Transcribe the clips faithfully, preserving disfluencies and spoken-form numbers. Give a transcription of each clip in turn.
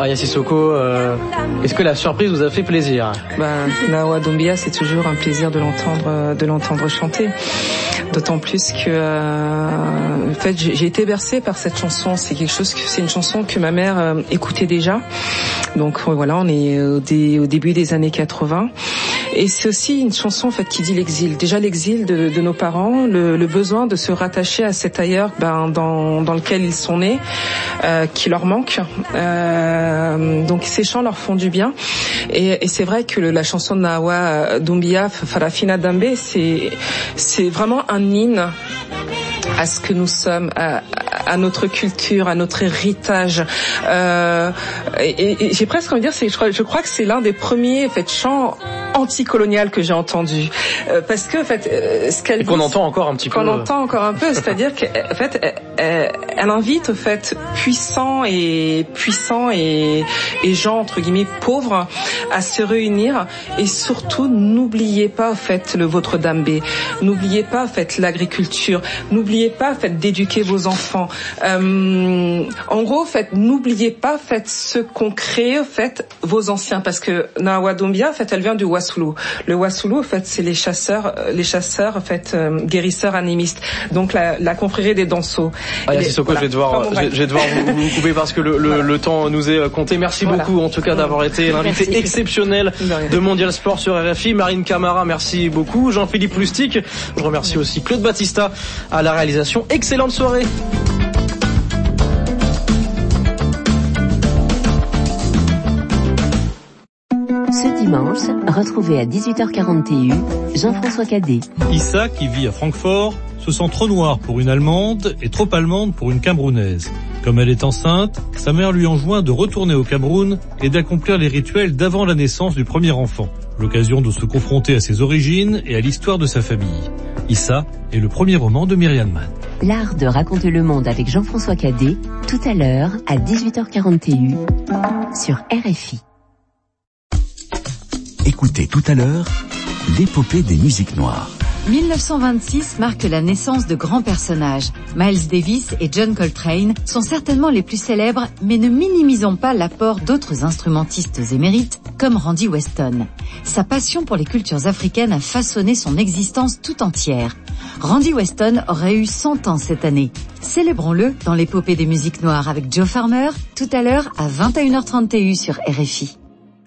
Aria Sissoko, euh, est-ce que la surprise vous a fait plaisir? Ben, Nawa Doumbia, c'est toujours un plaisir de l'entendre, de l'entendre chanter. D'autant plus que, euh, en fait, j'ai, j'ai été bercée par cette chanson. C'est quelque chose que, c'est une chanson que ma mère euh, écoutait déjà. Donc voilà, on est au, dé, au début des années quatre-vingts. Et c'est aussi une chanson en fait qui dit l'exil. Déjà l'exil de, de nos parents, le, le besoin de se rattacher à cet ailleurs ben, dans, dans lequel ils sont nés, euh, qui leur manque. Euh, donc ces chants leur font du bien. Et, et c'est vrai que le, la chanson de Nawa Doumbia, Farafina Dambe, c'est, c'est vraiment un hymne à ce que nous sommes, à, à notre culture, à notre héritage. Euh, et, et j'ai presque envie de dire, c'est, je, crois, je crois que c'est l'un des premiers en fait, chants anticolonial que j'ai entendu, euh, parce que en fait, euh, ce qu'elle et qu'on dit, entend encore un petit peu, qu'on entend encore un peu, c'est-à-dire qu'en fait, elle, elle invite au fait puissants et puissants et, et gens entre guillemets pauvres à se réunir et surtout n'oubliez pas en fait le votre dambé, n'oubliez pas en fait l'agriculture, n'oubliez pas en fait d'éduquer vos enfants. Euh, en gros, en fait, n'oubliez pas en fait ce qu'ont créé en fait vos anciens, parce que Nawa Doumbia en fait, elle vient du Wassoulou. Le Wassoulou, en fait, c'est les chasseurs, les chasseurs, en fait, euh, guérisseurs animistes. Donc la, la confrérie des Dansos. Ah, les, Sissoko, voilà. je vais devoir, enfin, bon, je, je vais devoir vous, vous couper parce que le, le, voilà. le temps nous est compté. Merci voilà. beaucoup, en tout cas, d'avoir été l'invité merci. exceptionnel de Mondial Sport sur R F I. Marine Camara, merci beaucoup. Jean-Philippe Lustig. Je remercie aussi Claude Battista à la réalisation. Excellente soirée. Ce dimanche, retrouvez à dix-huit heures quarante et un Jean-François Cadet. Issa, qui vit à Francfort, se sent trop noire pour une Allemande et trop allemande pour une Camerounaise. Comme elle est enceinte, sa mère lui enjoint de retourner au Cameroun et d'accomplir les rituels d'avant la naissance du premier enfant. L'occasion de se confronter à ses origines et à l'histoire de sa famille. Issa est le premier roman de Myriam Mann. L'art de raconter le monde avec Jean-François Cadet, tout à l'heure à dix-huit heures quarante et un sur R F I. Écoutez tout à l'heure l'épopée des musiques noires. dix-neuf cent vingt-six marque la naissance de grands personnages. Miles Davis et John Coltrane sont certainement les plus célèbres, mais ne minimisons pas l'apport d'autres instrumentistes émérites comme Randy Weston. Sa passion pour les cultures africaines a façonné son existence tout entière. Randy Weston aurait eu cent ans cette année. Célébrons-le dans l'épopée des musiques noires avec Joe Farmer, tout à l'heure à vingt et une heures trente et un sur R F I.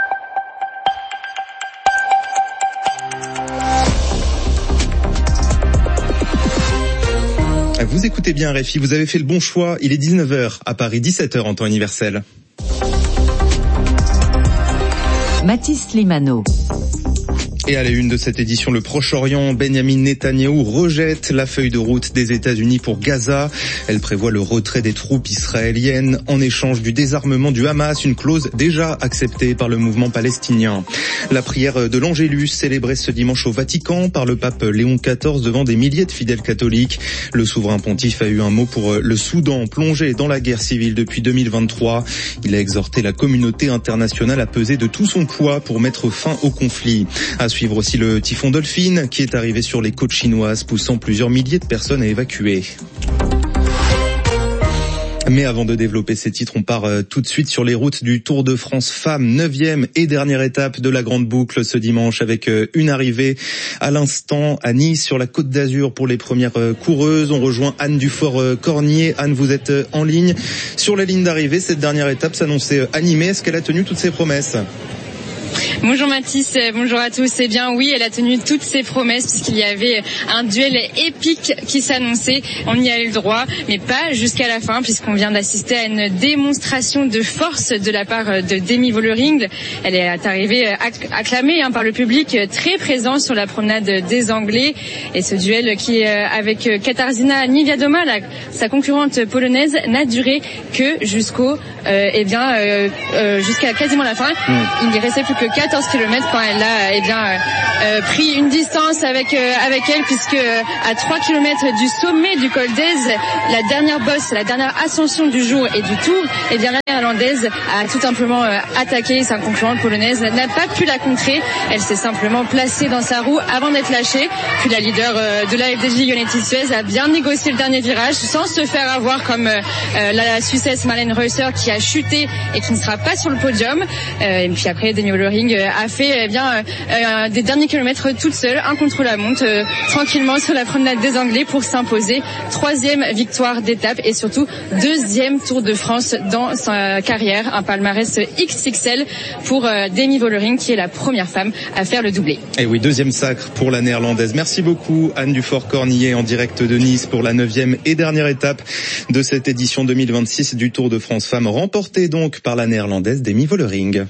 Vous écoutez bien R F I, vous avez fait le bon choix, il est dix-neuf heures à Paris, dix-sept heures en temps universel. Mathis Limano. Et à la une de cette édition, le Proche-Orient, Benyamin Netanyahou rejette la feuille de route des États-Unis pour Gaza. Elle prévoit le retrait des troupes israéliennes en échange du désarmement du Hamas, une clause déjà acceptée par le mouvement palestinien. La prière de l'Angélus célébrée ce dimanche au Vatican par le pape Léon quatorze devant des milliers de fidèles catholiques. Le souverain pontife a eu un mot pour le Soudan, plongé dans la guerre civile depuis deux mille vingt-trois. Il a exhorté la communauté internationale à peser de tout son poids pour mettre fin au conflit. À suivre aussi le typhon Dolphine qui est arrivé sur les côtes chinoises, poussant plusieurs milliers de personnes à évacuer. Mais avant de développer ces titres, on part euh, tout de suite sur les routes du Tour de France Femmes, neuvième et dernière étape de la Grande Boucle ce dimanche avec euh, une arrivée à l'instant à Nice sur la Côte d'Azur pour les premières euh, coureuses. On rejoint Anne Dufort-Cornier. Anne, vous êtes euh, en ligne. Sur la ligne d'arrivée, cette dernière étape s'annonçait euh, animée. Est-ce qu'elle a tenu toutes ses promesses ? Bonjour Mathis, bonjour à tous. Eh bien oui, elle a tenu toutes ses promesses puisqu'il y avait un duel épique qui s'annonçait. On y a eu le droit, mais pas jusqu'à la fin puisqu'on vient d'assister à une démonstration de force de la part de Demi Vollering. Elle est arrivée acclamée hein, par le public, très présent sur la promenade des Anglais. Et ce duel qui, avec Katarzyna Niewiadoma, la, sa concurrente polonaise, n'a duré que jusqu'au, euh, eh bien, euh, euh, jusqu'à quasiment la fin. Mmh. Il ne restait plus que quatorze quatorze kilomètres quand elle a eh bien euh, pris une distance avec euh, avec elle, puisque euh, à trois kilomètres du sommet du col d'Èze, la dernière bosse, la dernière ascension du jour et du tour, eh bien la néerlandaise a tout simplement euh, attaqué sa concurrente polonaise, n'a pas pu la contrer. Elle s'est simplement placée dans sa roue avant d'être lâchée. Puis la leader euh, de la F D J, Jonetti Suez, a bien négocié le dernier virage sans se faire avoir comme euh, la Suissesse Marlene Reusser qui a chuté et qui ne sera pas sur le podium. Euh, et puis après, Demi Vollering a fait eh bien euh, des derniers kilomètres toute seule, un contre-la-montre, euh, tranquillement sur la promenade des Anglais pour s'imposer. Troisième victoire d'étape et surtout deuxième Tour de France dans sa carrière. Un palmarès X X L pour euh, Demi Vollering, qui est la première femme à faire le doublé. Et oui, deuxième sacre pour la néerlandaise. Merci beaucoup Anne Dufort-Cornillet en direct de Nice pour la neuvième et dernière étape de cette édition deux mille vingt-six du Tour de France Femmes, remportée donc par la néerlandaise Demi Vollering.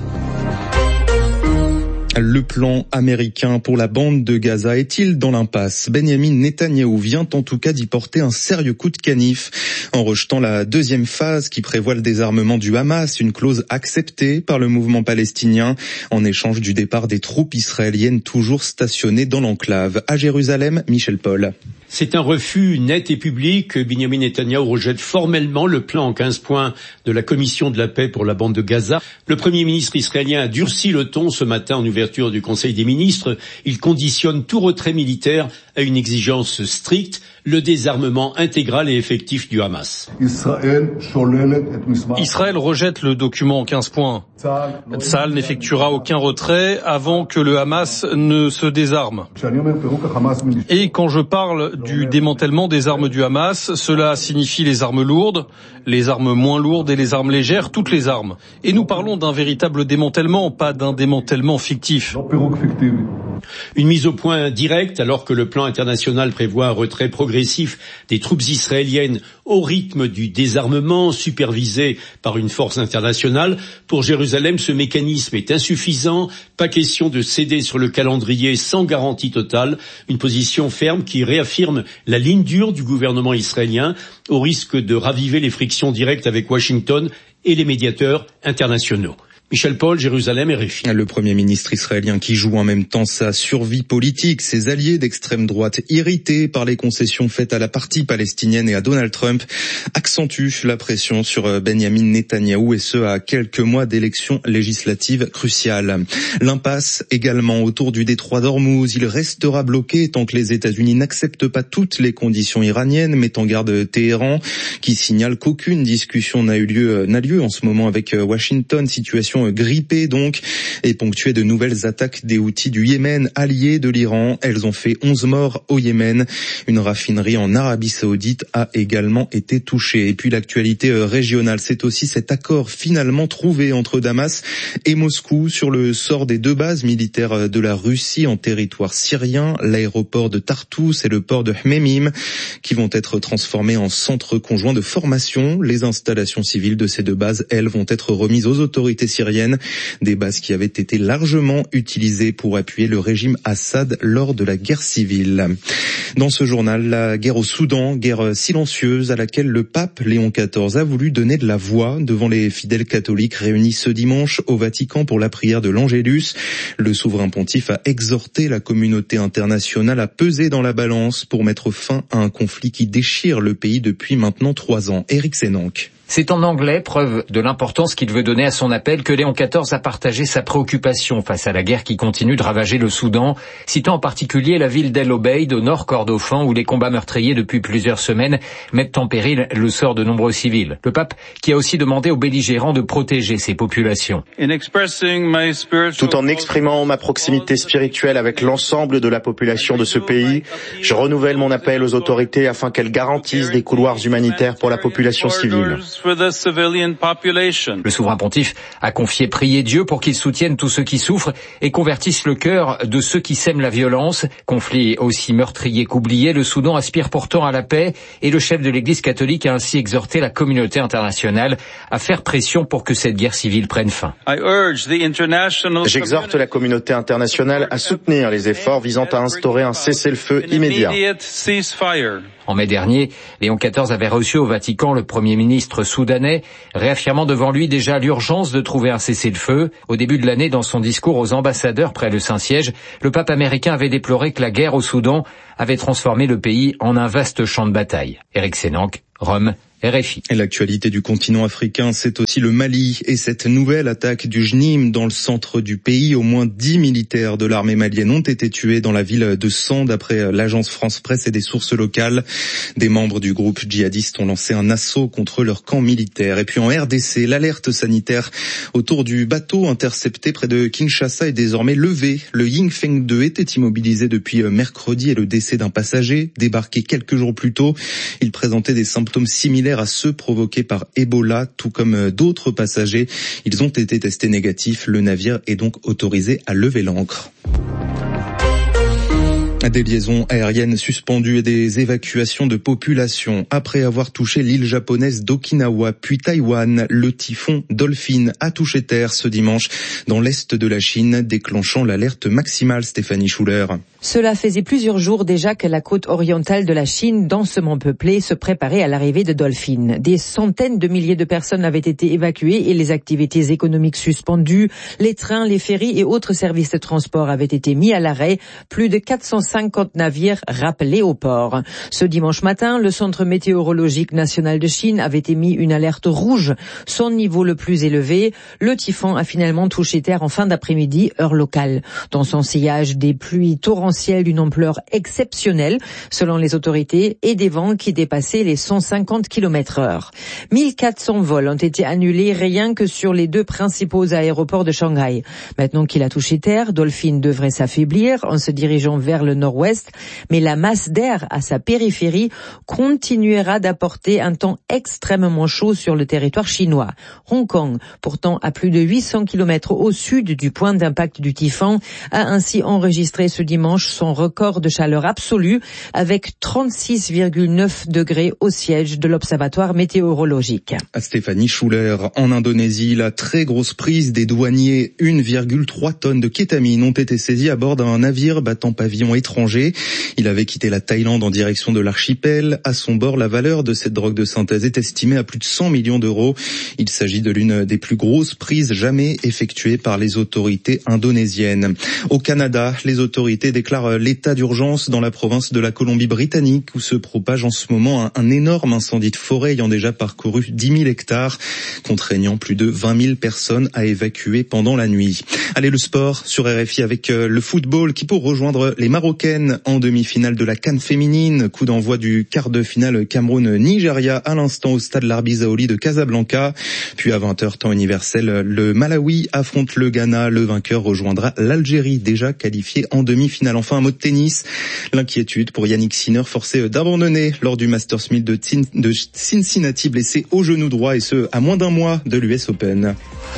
Le plan américain pour la bande de Gaza est-il dans l'impasse ? Benyamin Netanyahou vient en tout cas d'y porter un sérieux coup de canif en rejetant la deuxième phase qui prévoit le désarmement du Hamas, une clause acceptée par le mouvement palestinien en échange du départ des troupes israéliennes toujours stationnées dans l'enclave. À Jérusalem, Michel Paul. C'est un refus net et public. Benyamin Netanyahou rejette formellement le plan en quinze points de la Commission de la paix pour la bande de Gaza. Le Premier ministre israélien a durci le ton ce matin en ouverture du Conseil des ministres. Il conditionne tout retrait militaire à une exigence stricte, le désarmement intégral et effectif du Hamas. Israël rejette le document en quinze points. Tsahal n'effectuera aucun retrait avant que le Hamas ne se désarme. Et quand je parle du démantèlement des armes du Hamas, cela signifie les armes lourdes, les armes moins lourdes et les armes légères, toutes les armes. Et nous parlons d'un véritable démantèlement, pas d'un démantèlement fictif. Une mise au point directe alors que le plan international prévoit un retrait progressif des troupes israéliennes au rythme du désarmement supervisé par une force internationale. Pour Jérusalem, ce mécanisme est insuffisant. Pas question de céder sur le calendrier sans garantie totale. Une position ferme qui réaffirme la ligne dure du gouvernement israélien au risque de raviver les frictions directes avec Washington et les médiateurs internationaux. Michel Paul, Jérusalem, R F I. Le Premier ministre israélien qui joue en même temps sa survie politique, ses alliés d'extrême droite irrités par les concessions faites à la partie palestinienne et à Donald Trump accentuent la pression sur Benyamin Netanyahou, et ce à quelques mois d'élections législatives cruciales. L'impasse également autour du détroit d'Ormuz. Il restera bloqué tant que les États-Unis n'acceptent pas toutes les conditions iraniennes, met en garde Téhéran, qui signale qu'aucune discussion n'a eu lieu, n'a lieu en ce moment avec Washington. Situation grippée donc, et ponctuée de nouvelles attaques des Houthis du Yémen, alliés de l'Iran. Elles ont fait onze morts au Yémen. Une raffinerie en Arabie Saoudite a également été touchée. Et puis l'actualité régionale, c'est aussi cet accord finalement trouvé entre Damas et Moscou sur le sort des deux bases militaires de la Russie en territoire syrien, l'aéroport de Tartous et le port de Hmeimim, qui vont être transformés en centres conjoints de formation. Les installations civiles de ces deux bases, elles, vont être remises aux autorités syriennes, des bases qui avaient été largement utilisées pour appuyer le régime Assad lors de la guerre civile. Dans ce journal, la guerre au Soudan, guerre silencieuse à laquelle le pape Léon quatorze a voulu donner de la voix devant les fidèles catholiques réunis ce dimanche au Vatican pour la prière de l'Angélus. Le souverain pontife a exhorté la communauté internationale à peser dans la balance pour mettre fin à un conflit qui déchire le pays depuis maintenant trois ans. Éric Sénanque. C'est en anglais, preuve de l'importance qu'il veut donner à son appel, que Léon quatorze a partagé sa préoccupation face à la guerre qui continue de ravager le Soudan, citant en particulier la ville d'El Obeid, au nord Kordofan, où les combats meurtriers depuis plusieurs semaines mettent en péril le sort de nombreux civils. Le pape qui a aussi demandé aux belligérants de protéger ces populations. Tout en exprimant ma proximité spirituelle avec l'ensemble de la population de ce pays, je renouvelle mon appel aux autorités afin qu'elles garantissent des couloirs humanitaires pour la population civile. Le souverain pontife a confié prier Dieu pour qu'il soutienne tous ceux qui souffrent et convertisse le cœur de ceux qui sèment la violence. Conflit aussi meurtrier qu'oublié, le Soudan aspire pourtant à la paix et le chef de l'Église catholique a ainsi exhorté la communauté internationale à faire pression pour que cette guerre civile prenne fin. J'exhorte la communauté internationale à soutenir les efforts visant à instaurer un cessez-le-feu immédiat. En mai dernier, Léon quatorze avait reçu au Vatican le Premier ministre soudanais, réaffirmant devant lui déjà l'urgence de trouver un cessez-le-feu. Au début de l'année, dans son discours aux ambassadeurs près le Saint-Siège, le pape américain avait déploré que la guerre au Soudan avait transformé le pays en un vaste champ de bataille. Éric Sénanque, Rome, R F I. Et l'actualité du continent africain, c'est aussi le Mali et cette nouvelle attaque du J N I M dans le centre du pays. Au moins dix militaires de l'armée malienne ont été tués dans la ville de San, d'après l'agence France Presse et des sources locales. Des membres du groupe djihadiste ont lancé un assaut contre leur camp militaire. Et puis en R D C, l'alerte sanitaire autour du bateau intercepté près de Kinshasa est désormais levée. Le Yingfeng deux était immobilisé depuis mercredi et le décès d'un passager débarqué quelques jours plus tôt. Il présentait des symptômes similaires à ceux provoqués par Ebola, tout comme d'autres passagers. Ils ont été testés négatifs. Le navire est donc autorisé à lever l'ancre. Des liaisons aériennes suspendues et des évacuations de population. Après avoir touché l'île japonaise d'Okinawa, puis Taïwan, le typhon Dolphin a touché terre ce dimanche dans l'est de la Chine, déclenchant l'alerte maximale. Stéphanie Schuller. Cela faisait plusieurs jours déjà que la côte orientale de la Chine, densément peuplée, se préparait à l'arrivée de Dolphin. Des centaines de milliers de personnes avaient été évacuées et les activités économiques suspendues. Les trains, les ferries et autres services de transport avaient été mis à l'arrêt. Plus de quatre cent cinquante navires rappelés au port. Ce dimanche matin, le Centre météorologique national de Chine avait émis une alerte rouge, son niveau le plus élevé. Le typhon a finalement touché terre en fin d'après-midi, heure locale. Dans son sillage, des pluies torrentielles d'une ampleur exceptionnelle, selon les autorités, et des vents qui dépassaient les cent cinquante kilomètres heure. mille quatre cents vols ont été annulés rien que sur les deux principaux aéroports de Shanghai. Maintenant qu'il a touché terre, Dolphin devrait s'affaiblir en se dirigeant vers le nord-ouest, mais la masse d'air à sa périphérie continuera d'apporter un temps extrêmement chaud sur le territoire chinois. Hong Kong, pourtant à plus de huit cents kilomètres au sud du point d'impact du typhon, a ainsi enregistré ce dimanche son record de chaleur absolue avec trente-six virgule neuf degrés au siège de l'observatoire météorologique. À Stéphanie Schuller, en Indonésie, la très grosse prise des douaniers, une virgule trois tonnes de kétamine ont été saisies à bord d'un navire battant pavillon étranger. Il avait quitté la Thaïlande en direction de l'archipel. À son bord, la valeur de cette drogue de synthèse est estimée à plus de cent millions d'euros. Il s'agit de l'une des plus grosses prises jamais effectuées par les autorités indonésiennes. Au Canada, les autorités déclarent l'état d'urgence dans la province de la Colombie-Britannique où se propage en ce moment un, un énorme incendie de forêt ayant déjà parcouru dix mille hectares, contraignant plus de vingt mille personnes à évacuer pendant la nuit. Allez, le sport sur R F I avec euh, le football qui pour rejoindre les Marocaines en demi-finale de la CAN féminine. Coup d'envoi du quart de finale Cameroun-Nigeria à l'instant au stade Larbi-Zaoli de Casablanca. Puis à vingt heures temps universel, le Malawi affronte le Ghana. Le vainqueur rejoindra l'Algérie déjà qualifiée en demi-finale. Enfin, un mot de tennis. L'inquiétude pour Yannick Sinner, forcé d'abandonner lors du Masters mille de Cincinnati, blessé au genou droit et ce, à moins d'un mois de l'U S Open.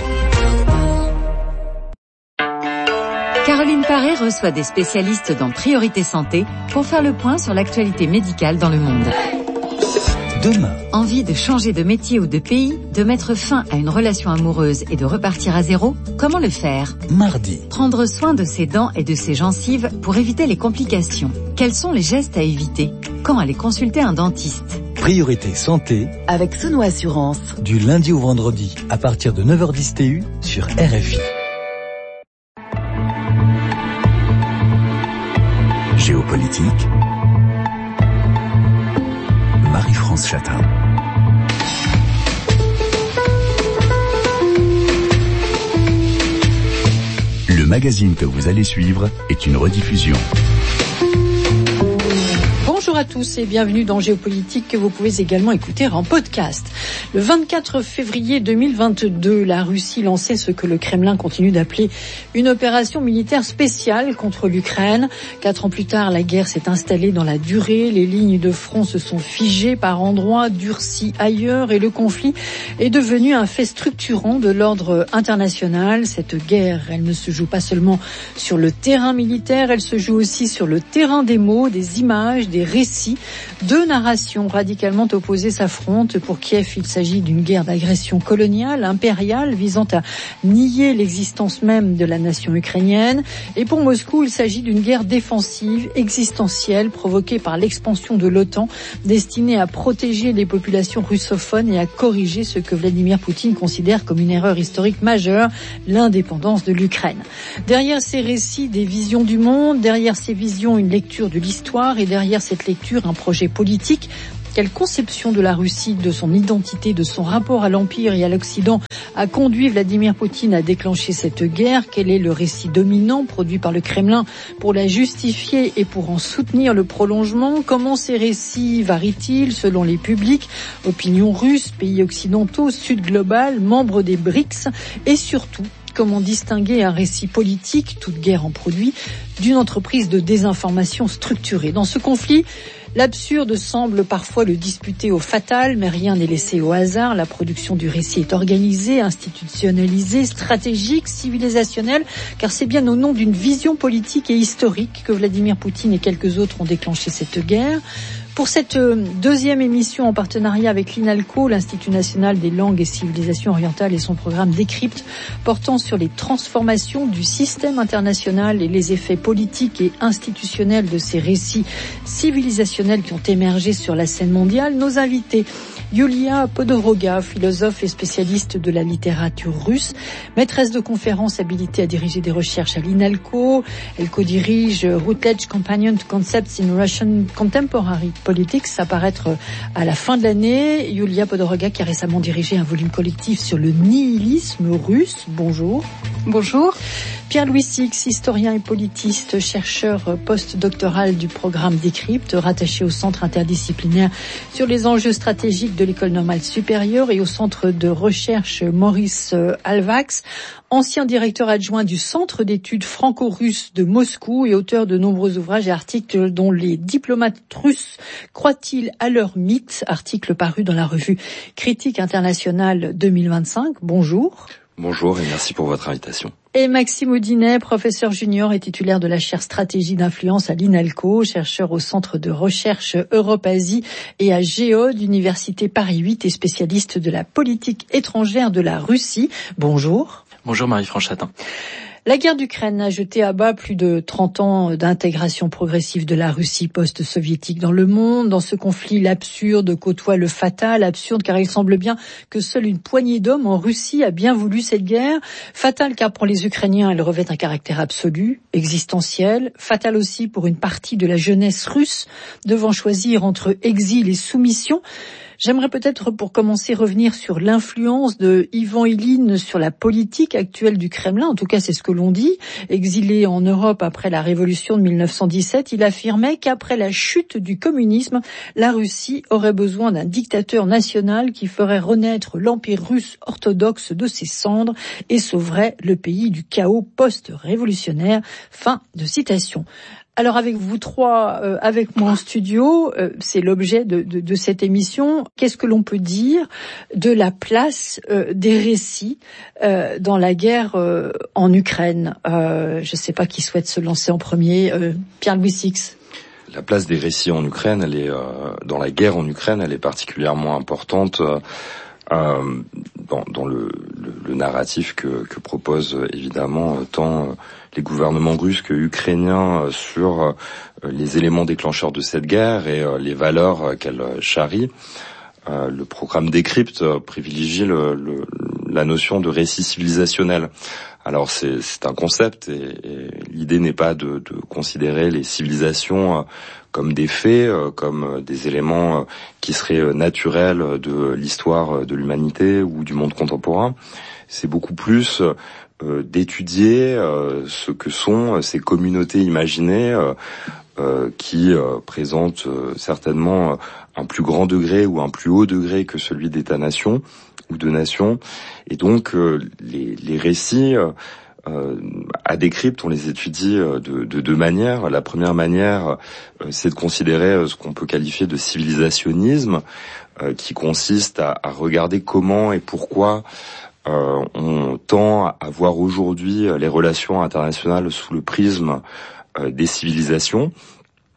Caroline Paré reçoit des spécialistes dans Priorité Santé pour faire le point sur l'actualité médicale dans le monde. Demain. Envie de changer de métier ou de pays, de mettre fin à une relation amoureuse et de repartir à zéro? Comment le faire? Mardi. Prendre soin de ses dents et de ses gencives pour éviter les complications. Quels sont les gestes à éviter? Quand aller consulter un dentiste? Priorité Santé. Avec Souno Assurance. Du lundi au vendredi, à partir de neuf heures dix T U sur R F I. Géopolitique. Marie-France Chatin. Le magazine que vous allez suivre est une rediffusion. Bonjour à tous et bienvenue dans Géopolitique que vous pouvez également écouter en podcast. Le vingt-quatre février deux mille vingt-deux, la Russie lançait ce que le Kremlin continue d'appeler une opération militaire spéciale contre l'Ukraine. Quatre ans plus tard, la guerre s'est installée dans la durée, les lignes de front se sont figées par endroits, durcies ailleurs et le conflit est devenu un fait structurant de l'ordre international. Cette guerre, elle ne se joue pas seulement sur le terrain militaire, elle se joue aussi sur le terrain des mots, des images, des récits récits. Deux narrations radicalement opposées s'affrontent. Pour Kiev, il s'agit d'une guerre d'agression coloniale, impériale, visant à nier l'existence même de la nation ukrainienne. Et pour Moscou, il s'agit d'une guerre défensive, existentielle, provoquée par l'expansion de l'OTAN, destinée à protéger les populations russophones et à corriger ce que Vladimir Poutine considère comme une erreur historique majeure, l'indépendance de l'Ukraine. Derrière ces récits, des visions du monde, derrière ces visions, une lecture de l'histoire et derrière cette lecture, un projet politique. Quelle conception de la Russie, de son identité, de son rapport à l'Empire et à l'Occident a conduit Vladimir Poutine à déclencher cette guerre? Quel est le récit dominant produit par le Kremlin pour la justifier et pour en soutenir le prolongement? Comment ces récits varient-ils selon les publics, opinion russe, pays occidentaux, Sud global, membres des B R I C S et surtout, comment distinguer un récit politique, toute guerre en produit, d'une entreprise de désinformation structurée? Dans ce conflit, l'absurde semble parfois le disputer au fatal, mais rien n'est laissé au hasard. La production du récit est organisée, institutionnalisée, stratégique, civilisationnelle, car c'est bien au nom d'une vision politique et historique que Vladimir Poutine et quelques autres ont déclenché cette guerre. Pour cette deuxième émission en partenariat avec l'INALCO, l'Institut national des langues et civilisations orientales et son programme Décrypte, portant sur les transformations du système international et les effets politiques et institutionnels de ces récits civilisationnels qui ont émergé sur la scène mondiale, nos invités Yulia Podoroga, philosophe et spécialiste de la littérature russe, maîtresse de conférences habilitée à diriger des recherches à l'INALCO. Elle co-dirige Routledge Companion to Concepts in Russian Contemporary Politics, à paraître à la fin de l'année. Yulia Podoroga qui a récemment dirigé un volume collectif sur le nihilisme russe. Bonjour. Bonjour. Pierre-Louis Six, historien et politiste, chercheur post-doctoral du programme Décrypte, rattaché au Centre interdisciplinaire sur les enjeux stratégiques de l'École normale supérieure et au Centre de recherche Maurice Alvax, ancien directeur adjoint du Centre d'études franco-russes de Moscou et auteur de nombreux ouvrages et articles dont Les diplomates russes croient-ils à leur mythe, article paru dans la revue Critique internationale deux mille vingt-cinq. Bonjour. Bonjour et merci pour votre invitation. Et Maxime Audinet, professeur junior et titulaire de la chaire stratégie d'influence à l'INALCO, chercheur au Centre de recherche Europe-Asie et à Géode, Université Paris huit et spécialiste de la politique étrangère de la Russie. Bonjour. Bonjour Marie-France Chatin. La guerre d'Ukraine a jeté à bas plus de trente ans d'intégration progressive de la Russie post-soviétique dans le monde. Dans ce conflit, l'absurde côtoie le fatal. Absurde car il semble bien que seule une poignée d'hommes en Russie a bien voulu cette guerre. Fatal car pour les Ukrainiens, elle revêt un caractère absolu, existentiel. Fatal aussi pour une partie de la jeunesse russe devant choisir entre exil et soumission. J'aimerais peut-être, pour commencer, revenir sur l'influence de Ivan Ilyin sur la politique actuelle du Kremlin. En tout cas, c'est ce que l'on dit. Exilé en Europe après la révolution de mille neuf cent dix-sept, il affirmait qu'après la chute du communisme, la Russie aurait besoin d'un dictateur national qui ferait renaître l'empire russe orthodoxe de ses cendres et sauverait le pays du chaos post-révolutionnaire. Fin de citation. Alors avec vous trois, euh, avec moi en studio, euh, c'est l'objet de, de, de cette émission. Qu'est-ce que l'on peut dire de la place euh, des récits euh, dans la guerre euh, en Ukraine? euh, Je ne sais pas qui souhaite se lancer en premier. Euh, Pierre-Louis Six. La place des récits en Ukraine, elle est euh, dans la guerre en Ukraine, elle est particulièrement importante. Euh, Euh, dans, dans le, le, le narratif que, que proposent évidemment tant euh, les gouvernements russes que ukrainiens euh, sur euh, les éléments déclencheurs de cette guerre et euh, les valeurs euh, qu'elle charrie. Euh, le programme Décrypte euh, privilégie le, le, la notion de récit civilisationnel. Alors c'est, c'est un concept et, et l'idée n'est pas de, de considérer les civilisations euh, comme des faits, euh, comme des éléments euh, qui seraient naturels de l'histoire de l'humanité ou du monde contemporain. C'est beaucoup plus euh, d'étudier euh, ce que sont ces communautés imaginées euh, euh, qui euh, présentent euh, certainement un plus grand degré ou un plus haut degré que celui d'État-nation ou de nation. Et donc euh, les, les récits euh, Euh, à Décrypte, on les étudie euh, de, de deux manières. La première manière, euh, c'est de considérer euh, ce qu'on peut qualifier de civilisationnisme, euh, qui consiste à, à regarder comment et pourquoi euh, on tend à voir aujourd'hui les relations internationales sous le prisme euh, des civilisations.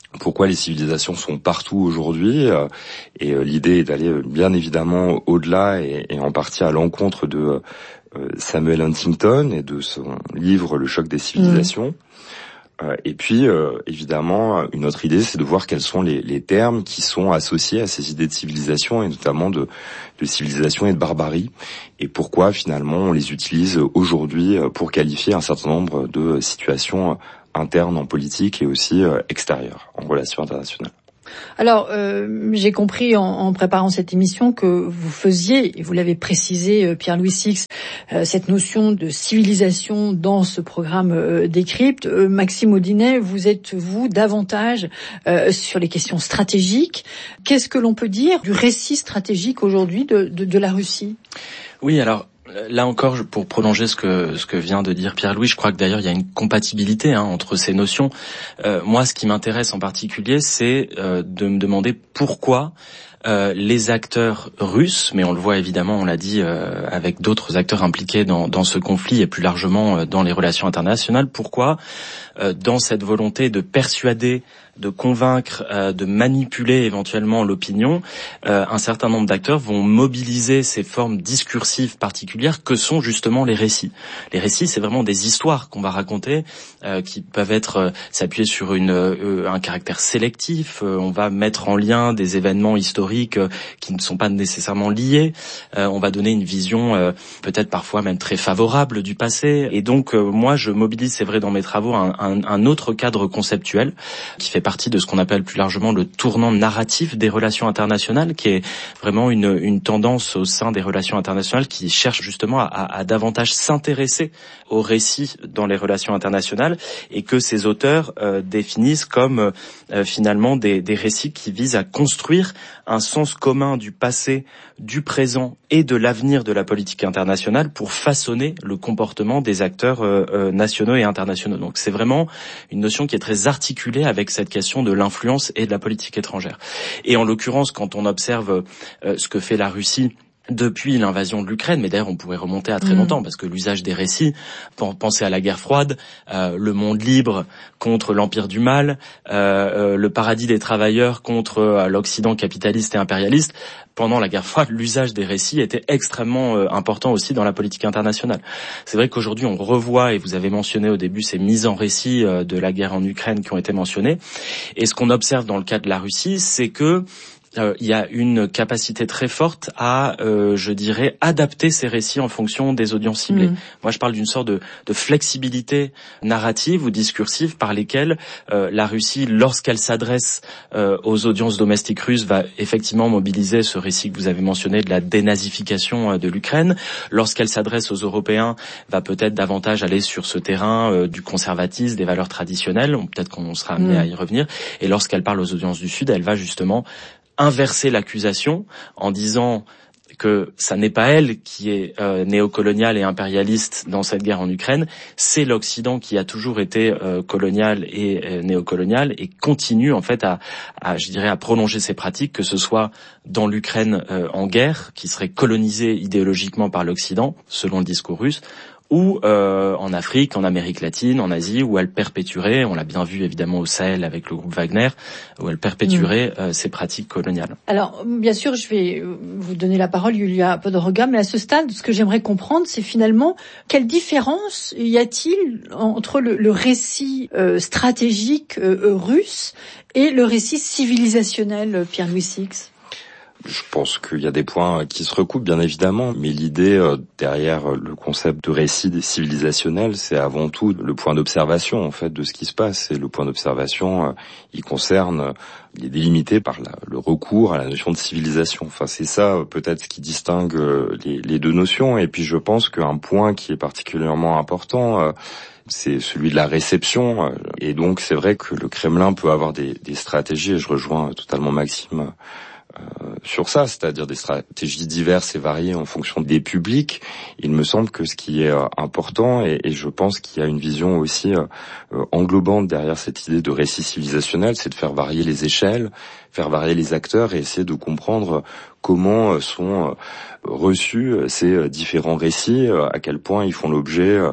pourquoi les civilisations sont partout aujourd'hui. Et l'idée est d'aller bien évidemment au-delà et, et en partie à l'encontre de Samuel Huntington et de son livre Le choc des civilisations. Mmh. Et puis, euh, évidemment, une autre idée, c'est de voir quels sont les, les termes qui sont associés à ces idées de civilisation, et notamment de, de civilisation et de barbarie, et pourquoi, finalement, on les utilise aujourd'hui pour qualifier un certain nombre de situations internes en politique et aussi euh, extérieures, en relations internationales. Alors, euh, j'ai compris en, en préparant cette émission que vous faisiez, et vous l'avez précisé, euh, Pierre-Louis Six, euh, cette notion de civilisation dans ce programme euh, Décrypte. Euh, Maxime Audinet, vous êtes, vous, davantage euh, sur les questions stratégiques. Qu'est-ce que l'on peut dire du récit stratégique aujourd'hui de, de, de la Russie ? Oui, alors... Là encore, pour prolonger ce que ce que vient de dire Pierre-Louis, je crois que d'ailleurs il y a une compatibilité hein, entre ces notions. Euh, moi, ce qui m'intéresse en particulier, c'est euh, de me demander pourquoi euh, les acteurs russes, mais on le voit évidemment, on l'a dit, euh, avec d'autres acteurs impliqués dans, dans ce conflit et plus largement euh, dans les relations internationales, pourquoi euh, dans cette volonté de persuader, de convaincre, euh, de manipuler éventuellement l'opinion, euh, un certain nombre d'acteurs vont mobiliser ces formes discursives particulières que sont justement les récits. Les récits, c'est vraiment des histoires qu'on va raconter, euh, qui peuvent être euh, s'appuyer sur une, euh, un caractère sélectif. Euh, on va mettre en lien des événements historiques euh, qui ne sont pas nécessairement liés. Euh, on va donner une vision euh, peut-être parfois même très favorable du passé. Et donc, euh, moi, je mobilise, c'est vrai, dans mes travaux, un, un, un autre cadre conceptuel qui fait partie de ce qu'on appelle plus largement le tournant narratif des relations internationales, qui est vraiment une, une tendance au sein des relations internationales qui cherche justement à, à, à davantage s'intéresser aux récits dans les relations internationales, et que ces auteurs euh, définissent comme euh, finalement des, des récits qui visent à construire un sens commun du passé, du présent et de l'avenir de la politique internationale pour façonner le comportement des acteurs euh, euh, nationaux et internationaux. Donc c'est vraiment une notion qui est très articulée avec cette question de l'influence et de la politique étrangère. Et en l'occurrence, quand on observe euh, ce que fait la Russie depuis l'invasion de l'Ukraine, mais d'ailleurs on pourrait remonter à très mmh. longtemps, parce que l'usage des récits, pensez à la guerre froide, euh, le monde libre contre l'empire du mal, euh, euh, le paradis des travailleurs contre euh, l'Occident capitaliste et impérialiste. Pendant la guerre froide, l'usage des récits était extrêmement euh, important aussi dans la politique internationale. C'est vrai qu'aujourd'hui on revoit, et vous avez mentionné au début ces mises en récit euh, de la guerre en Ukraine qui ont été mentionnées, et ce qu'on observe dans le cas de la Russie, c'est que Euh, il y a une capacité très forte à, euh, je dirais, adapter ces récits en fonction des audiences ciblées. Mmh. Moi, je parle d'une sorte de, de flexibilité narrative ou discursive par lesquelles euh, la Russie, lorsqu'elle s'adresse euh, aux audiences domestiques russes, va effectivement mobiliser ce récit que vous avez mentionné de la dénazification euh, de l'Ukraine. Lorsqu'elle s'adresse aux Européens, va peut-être davantage aller sur ce terrain euh, du conservatisme, des valeurs traditionnelles. Peut-être qu'on sera amené mmh. à y revenir. Et lorsqu'elle parle aux audiences du Sud, elle va justement inverser l'accusation en disant que ça n'est pas elle qui est euh, néocoloniale et impérialiste dans cette guerre en Ukraine, c'est l'Occident qui a toujours été euh, colonial et euh, néocolonial et continue en fait à, à, je dirais, à prolonger ses pratiques, que ce soit dans l'Ukraine euh, en guerre, qui serait colonisée idéologiquement par l'Occident, selon le discours russe, ou euh, en Afrique, en Amérique latine, en Asie, où elle perpétuerait, on l'a bien vu évidemment au Sahel avec le groupe Wagner, où elle perpétuerait mmh. euh, ses pratiques coloniales. Alors, bien sûr, je vais vous donner la parole, Yulia Podoroga, mais à ce stade, ce que j'aimerais comprendre, c'est finalement quelle différence y a-t-il entre le, le récit euh, stratégique euh, russe et le récit civilisationnel, Pierre-Louis Six ? Je pense qu'il y a des points qui se recoupent, bien évidemment, mais l'idée euh, derrière le concept de récit civilisationnel, c'est avant tout le point d'observation, en fait, de ce qui se passe. Et le point d'observation, euh, il concerne, il est délimité par la, le recours à la notion de civilisation. Enfin, c'est ça, peut-être, ce qui distingue euh, les, les deux notions. Et puis, je pense qu'un point qui est particulièrement important, euh, c'est celui de la réception. Et donc, c'est vrai que le Kremlin peut avoir des, des stratégies, et je rejoins totalement Maxime Euh, sur ça, c'est-à-dire des stratégies diverses et variées en fonction des publics. Il me semble que ce qui est euh, important, et, et je pense qu'il y a une vision aussi euh, euh, englobante derrière cette idée de récit civilisationnel, c'est de faire varier les échelles, faire varier les acteurs et essayer de comprendre comment euh, sont euh, reçus euh, ces euh, différents récits, euh, à quel point ils font l'objet euh,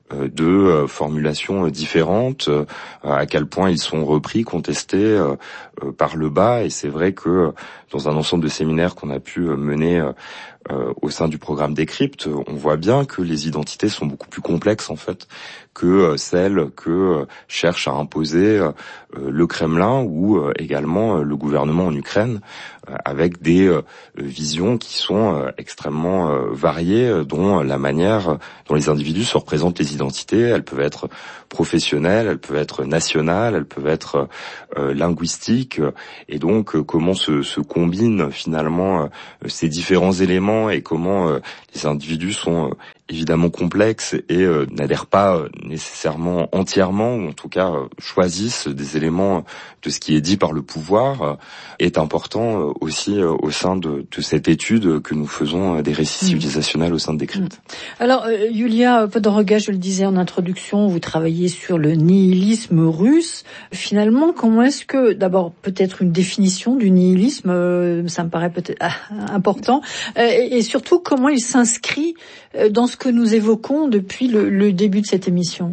euh, de euh, formulations différentes, euh, à quel point ils sont repris, contestés euh, euh, par le bas. Et c'est vrai que dans un ensemble de séminaires qu'on a pu mener euh, euh, au sein du programme Décrypte, on voit bien que les identités sont beaucoup plus complexes en fait que euh, celles que euh, cherche à imposer euh, le Kremlin ou euh, également euh, le gouvernement en Ukraine, euh, avec des euh, visions qui sont euh, extrêmement euh, variées, euh, dont la manière dont les individus se représentent les identités. Elles peuvent être professionnelles, elles peuvent être nationales, elles peuvent être euh, linguistiques, et donc euh, comment se, se combinent finalement euh, ces différents éléments et comment euh, les individus sont euh, évidemment complexes et euh, n'adhèrent pas euh, nécessairement entièrement, ou en tout cas euh, choisissent des éléments de ce qui est dit par le pouvoir, euh, est important euh, aussi euh, au sein de, de cette étude que nous faisons euh, des récits mmh. civilisationnels au sein de Décrypte. Alors, euh, Yulia Podoroga, je le disais en introduction, vous travaillez sur le nihilisme russe. Finalement, comment est-ce que, d'abord, peut-être une définition du nihilisme, euh, ça me paraît peut-être ah, important, euh, et, et surtout, comment il s'inscrit euh, dans ce que nous évoquons depuis le, le début de cette émission?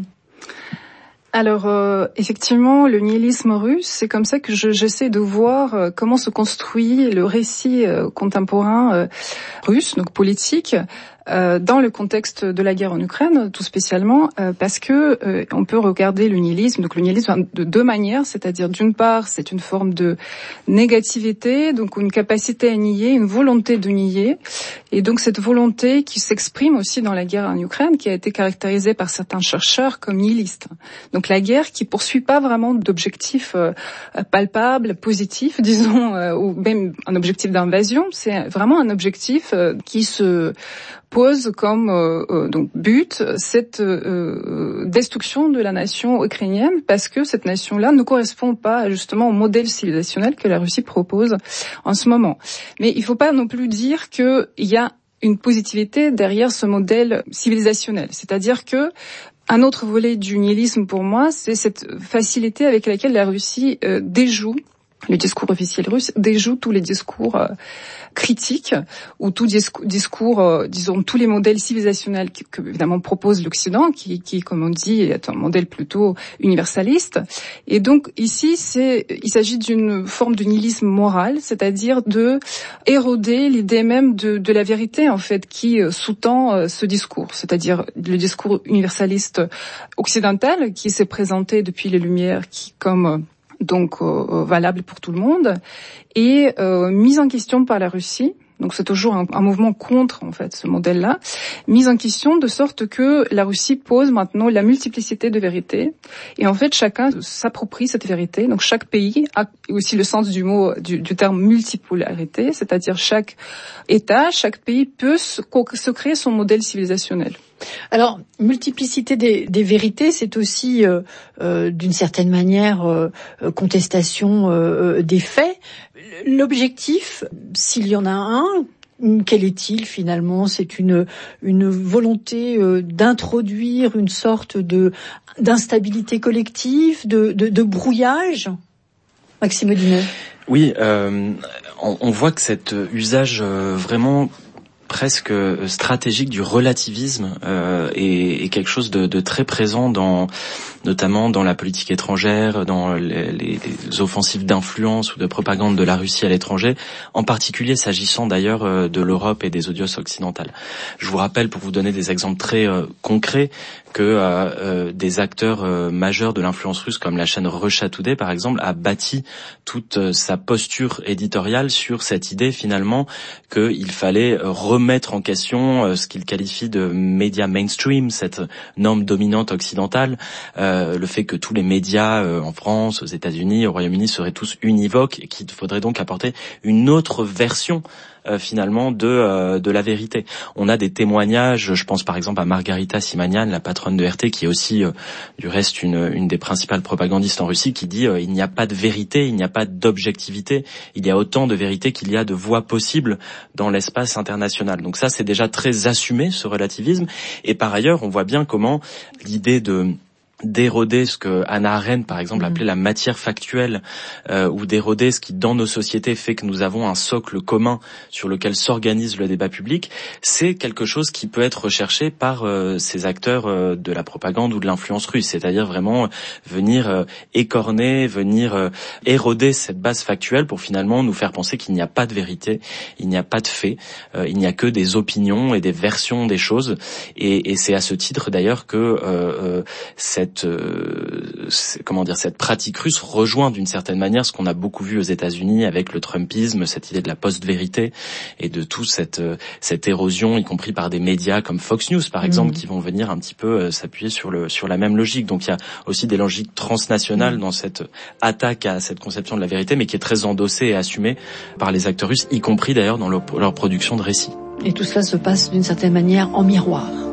Alors, euh, effectivement, le nihilisme russe, c'est comme ça que je, j'essaie de voir euh, comment se construit le récit euh, contemporain euh, russe, donc politique, euh, dans le contexte de la guerre en Ukraine, tout spécialement, euh, parce que euh, on peut regarder le nihilisme, donc le nihilisme de deux manières, c'est-à-dire d'une part, c'est une forme de négativité, donc une capacité à nier, une volonté de nier, et donc cette volonté qui s'exprime aussi dans la guerre en Ukraine, qui a été caractérisée par certains chercheurs comme nihiliste. Donc la guerre qui poursuit pas vraiment d'objectifs euh, palpables, positifs, disons, euh, ou même un objectif d'invasion, c'est vraiment un objectif euh, qui se pose comme euh, euh, donc but cette euh, destruction de la nation ukrainienne, parce que cette nation-là ne correspond pas justement au modèle civilisationnel que la Russie propose en ce moment. Mais il ne faut pas non plus dire qu'il y a une positivité derrière ce modèle civilisationnel. C'est-à-dire que un autre volet du nihilisme pour moi, c'est cette facilité avec laquelle la Russie euh, déjoue, le discours officiel russe déjoue tous les discours euh, critiques ou tout discours, discours euh, disons, tous les modèles civilisationnels que, que évidemment propose l'Occident, qui, qui, comme on dit, est un modèle plutôt universaliste. Et donc ici, c'est, il s'agit d'une forme de nihilisme moral, c'est-à-dire de éroder l'idée même de, de la vérité, en fait, qui euh, sous-tend euh, ce discours, c'est-à-dire le discours universaliste occidental qui s'est présenté depuis les Lumières, qui comme euh, donc euh, valable pour tout le monde, et euh, mise en question par la Russie. Donc c'est toujours un, un mouvement contre en fait ce modèle-là, mise en question de sorte que la Russie pose maintenant la multiplicité de vérités, et en fait chacun s'approprie cette vérité. Donc chaque pays a aussi le sens du mot du, du terme multipolarité, c'est-à-dire chaque État, chaque pays peut se, se créer son modèle civilisationnel. Alors, multiplicité des, des vérités, c'est aussi, euh, euh, d'une certaine manière, euh, contestation euh, des faits. L'objectif, s'il y en a un, quel est-il finalement? C'est une une volonté euh, d'introduire une sorte de d'instabilité collective, de, de, de brouillage. Maxime Odinet. Oui, euh, on, on voit que cet usage euh, vraiment presque stratégique du relativisme euh, est, est quelque chose de, de très présent dans, notamment dans la politique étrangère, dans les, les, les offensives d'influence ou de propagande de la Russie à l'étranger, en particulier s'agissant d'ailleurs euh, de l'Europe et des audios occidentales. Je vous rappelle, pour vous donner des exemples très euh, concrets, que euh, euh, des acteurs euh, majeurs de l'influence russe, comme la chaîne Russia Today par exemple, a bâti toute euh, sa posture éditoriale sur cette idée finalement qu'il fallait remettre en question euh, ce qu'il qualifie de médias mainstream, cette norme dominante occidentale, euh, le fait que tous les médias euh, en France, aux États-Unis, au Royaume-Uni seraient tous univoques, et qu'il faudrait donc apporter une autre version Euh, finalement de euh, de la vérité. On a des témoignages, je pense par exemple à Margarita Simanian, la patronne de R T, qui est aussi euh, du reste une une des principales propagandistes en Russie, qui dit euh, il n'y a pas de vérité, il n'y a pas d'objectivité, il y a autant de vérité qu'il y a de voix possibles dans l'espace international. Donc ça, c'est déjà très assumé, ce relativisme, et par ailleurs, on voit bien comment l'idée de d'éroder ce que Hannah Arendt, par exemple, appelait la matière factuelle, euh, ou d'éroder ce qui, dans nos sociétés, fait que nous avons un socle commun sur lequel s'organise le débat public, c'est quelque chose qui peut être recherché par euh, ces acteurs euh, de la propagande ou de l'influence russe, c'est-à-dire vraiment venir euh, écorner, venir euh, éroder cette base factuelle pour finalement nous faire penser qu'il n'y a pas de vérité, il n'y a pas de faits, euh, il n'y a que des opinions et des versions des choses, et, et c'est à ce titre d'ailleurs que euh, euh, cette Cette, euh, comment dire, cette pratique russe rejoint d'une certaine manière ce qu'on a beaucoup vu aux États-Unis avec le Trumpisme, cette idée de la post-vérité et de toute cette euh, cette érosion, y compris par des médias comme Fox News par exemple, mmh. qui vont venir un petit peu euh, s'appuyer sur le sur la même logique. Donc il y a aussi des logiques transnationales mmh. dans cette attaque à cette conception de la vérité, mais qui est très endossée et assumée par les acteurs russes, y compris d'ailleurs dans leur, leur production de récits. Et tout cela se passe d'une certaine manière en miroir.